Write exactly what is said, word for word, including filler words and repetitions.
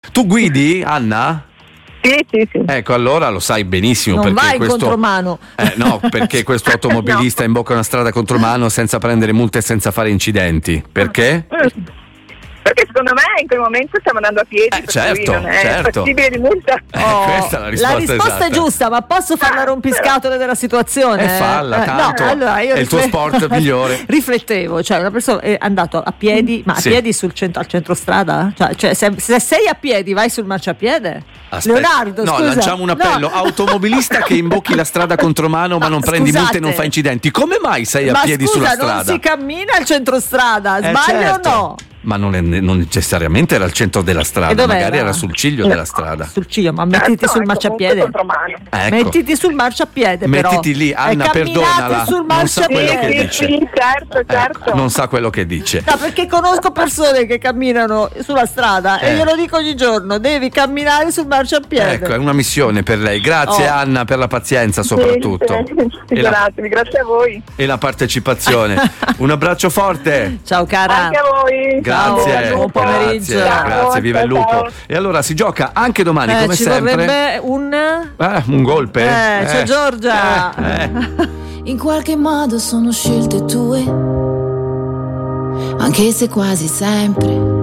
Tu guidi, Anna? Sì, sì, sì. Ecco, allora lo sai benissimo. Non perché vai in questo, contromano. Eh, no, perché questo automobilista no. imbocca una strada contromano senza prendere multe e senza fare incidenti. Perché? Mm. Perché secondo me in quel momento stiamo andando a piedi, eh, certo, non è certo. possibile di multa. Oh, eh, questa è la risposta, la risposta esatta. è giusta, ma posso fare la rompiscatole della situazione? E falla, eh, tanto no, allora io è il tuo sport migliore. Riflettevo, cioè una persona è andato a piedi, ma a sì. piedi sul centro, al centrostrada? Cioè, cioè se, se sei a piedi vai sul marciapiede? Aspetta. Leonardo, no, scusa. lanciamo un appello. No. Automobilista che imbocchi la strada contromano ma No, non prendi scusate. multe e non fa incidenti. Come mai sei a ma piedi scusa, sulla non strada? si cammina al centrostrada, Eh, sbaglio certo. o no? Ma non, è, non necessariamente era al centro della strada, magari era sul ciglio della strada. Sul ciglio, ma mettiti Certo, sul è marciapiede. Ecco. Mettiti sul marciapiede, però. Mettiti lì, Anna, e perdonala. sul Non sa quello marciapiede. che Sì, dice. sì, certo, certo. Ecco, non sa quello che dice. No, perché conosco persone che camminano sulla strada Eh. e glielo dico ogni giorno, devi camminare sul marciapiede. Ecco, è una missione per lei. Grazie Oh. Anna per la pazienza soprattutto. Sì, E la- grazie, grazie a voi. E la partecipazione. Un abbraccio forte. Ciao cara. Anche a voi. Grazie, Ciao, buon pomeriggio. grazie, Ciao, grazie, viva il ciao, lupo. ciao. E allora si gioca anche domani, Eh, come ci sempre. vorrebbe un Eh, un golpe? Eh, c'è Giorgia. Eh, eh. In qualche modo sono scelte tue, anche se quasi sempre